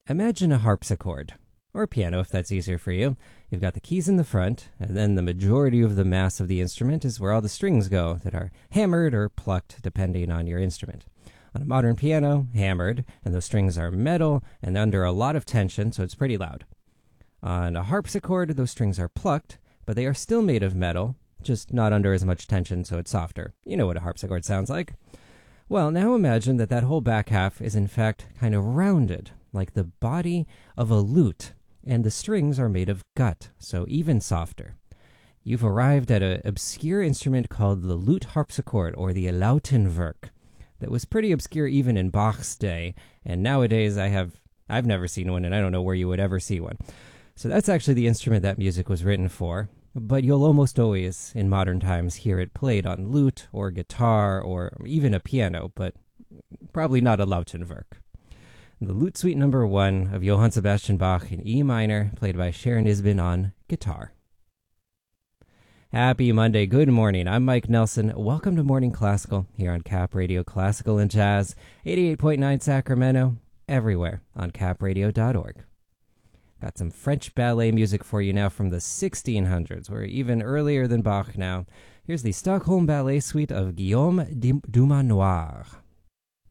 Imagine a harpsichord, or a piano if that's easier for you. You've got the keys in the front, and then the majority of the mass of the instrument is where all the strings go that are hammered or plucked depending on your instrument. On a modern piano, hammered, and those strings are metal and under a lot of tension, so it's pretty loud. On a harpsichord, those strings are plucked, but they are still made of metal, just not under as much tension, so it's softer. You know what a harpsichord sounds like. Well, now imagine that that whole back half is in fact kind of rounded, like the body of a lute, and the strings are made of gut, so even softer. You've arrived at an obscure instrument called the lute harpsichord, or the Lautenwerk, that was pretty obscure even in Bach's day, and nowadays I've never seen one, and I don't know where you would ever see one. So that's actually the instrument that music was written for, but you'll almost always, in modern times, hear it played on lute or guitar or even a piano, but probably not a Lautenwerk. The Lute Suite Number 1 of Johann Sebastian Bach in E minor, played by Sharon Isbin on guitar. Happy Monday, good morning. I'm Mike Nelson. Welcome to Morning Classical here on Cap Radio Classical and Jazz, 88.9 Sacramento, everywhere on capradio.org. Got some French ballet music for you now from the 1600s. We're even earlier than Bach now. Here's the Stockholm Ballet Suite of Guillaume Dumanoir.